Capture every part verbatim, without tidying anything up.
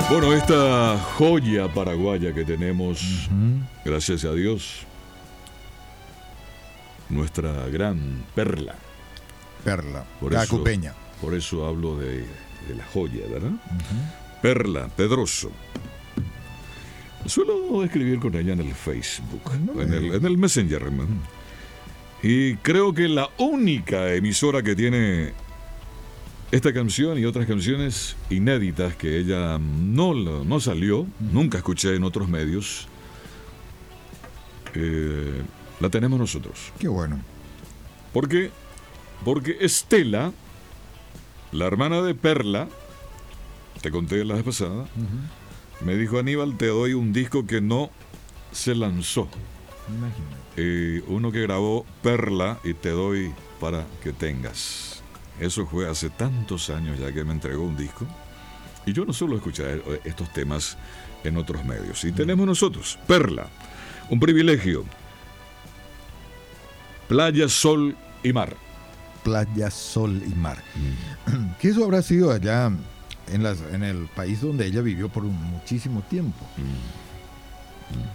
Bueno, esta joya paraguaya que tenemos, uh-huh. gracias a Dios, nuestra gran perla. Perla, por la eso, Cupeña. Por eso hablo de, de la joya, ¿verdad? Uh-huh. Perla Pedroso. Suelo escribir con ella en el Facebook, no en, el, en el Messenger, hermano. Y creo que la única emisora que tiene esta canción y otras canciones inéditas que ella no, no salió, uh-huh. nunca escuché en otros medios, eh, la tenemos nosotros. Qué bueno. ¿Por qué? Porque Estela, la hermana de Perla, te conté la vez pasada, uh-huh. me dijo: Aníbal, te doy un disco que no se lanzó. Imagínate. Eh, uno que grabó Perla y te doy para que tengas. Eso fue hace tantos años ya que me entregó un disco. Y yo no suelo escuchar estos temas en otros medios. Y tenemos nosotros, Perla, un privilegio. Playa, sol y mar. Playa, sol y mar. Mm. Que eso habrá sido allá en, las, en el país donde ella vivió por un muchísimo tiempo. Mm. Mm.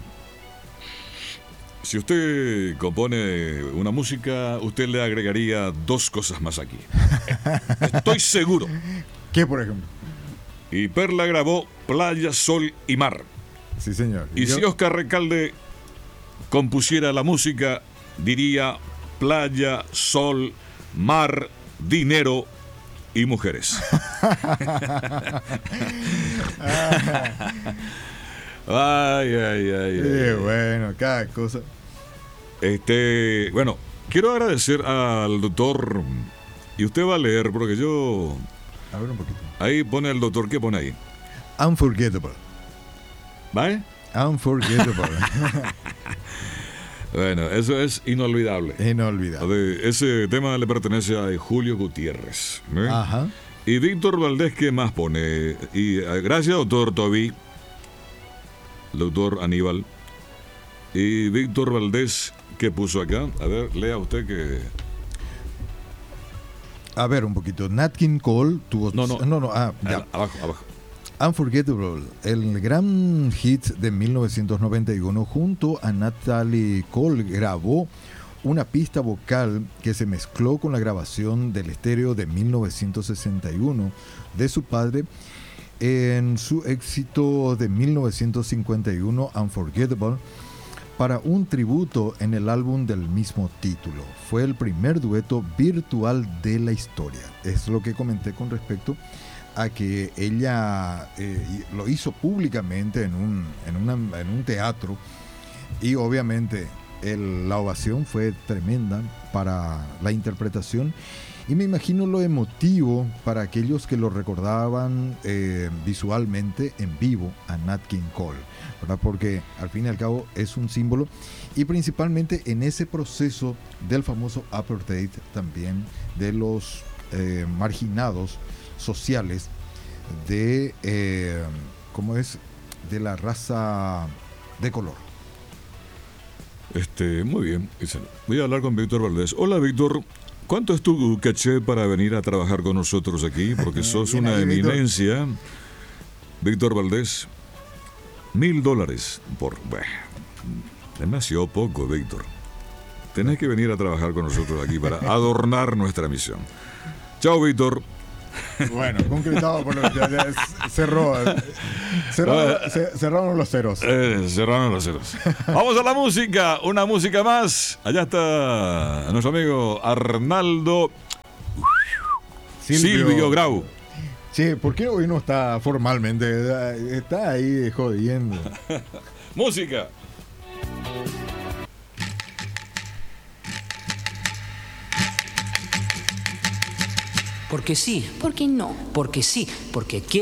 Si usted compone una música, usted le agregaría dos cosas más aquí. Estoy seguro. ¿Qué, por ejemplo? Y Perla grabó Playa, Sol y Mar. Sí, señor. Y Yo... si Oscar Recalde compusiera la música, diría Playa, Sol, Mar, Dinero y Mujeres. Ay, ay, ay. Qué ay. bueno, cada cosa. Este, bueno, quiero agradecer al doctor. Y usted va a leer, porque yo. A ver un poquito. Ahí pone el doctor, ¿qué pone ahí? Unforgettable. ¿Vale? Unforgettable. Bueno, eso es inolvidable. Inolvidable. Ese tema le pertenece a Julio Gutiérrez. ¿eh? Ajá. Y Víctor Valdés, ¿qué más pone? Y gracias, doctor Tobí. Doctor Aníbal. Y Víctor Valdés, ¿qué puso acá? A ver, lea usted que... A ver, un poquito. Nat King Cole tuvo... No, no, no, no ah, ya. Abajo, abajo. Unforgettable, el gran hit de mil novecientos noventa y uno, junto a Natalie Cole grabó una pista vocal que se mezcló con la grabación del estéreo de mil novecientos sesenta y uno de su padre en su éxito de mil novecientos cincuenta y uno, Unforgettable, para un tributo en el álbum del mismo título. Fue el primer dueto virtual de la historia. Es lo que comenté con respecto a que ella eh, lo hizo públicamente en un, en una, en un teatro, y obviamente el, la ovación fue tremenda para la interpretación, y me imagino lo emotivo para aquellos que lo recordaban eh, visualmente en vivo a Nat King Cole, ¿verdad? Porque al fin y al cabo es un símbolo, y principalmente en ese proceso del famoso apartheid, también de los eh, marginados sociales de eh, ¿cómo es? De la raza de color. Este, muy bien. Voy a hablar con Víctor Valdés. Hola, Víctor. ¿Cuánto es tu caché para venir a trabajar con nosotros aquí? Porque sos una eminencia. Víctor Valdés, mil dólares por... Bueno, demasiado poco, Víctor. Tenés que venir a trabajar con nosotros aquí para adornar nuestra misión. Chao, Víctor. Bueno, concretado por lo que ya, ya cerró, cerró se, cerraron los ceros. Eh, cerraron los ceros. Vamos a la música, una música más. Allá está nuestro amigo Arnaldo Silvio, Silvio Grau. Sí, ¿por qué hoy no está formalmente? Está ahí jodiendo. Música. Porque sí. Porque no. Porque sí. Porque quiero.